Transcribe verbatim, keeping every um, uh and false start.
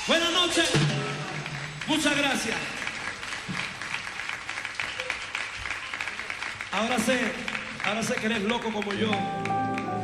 Buenas noches. Muchas gracias. Ahora sé, ahora sé que eres loco como yo.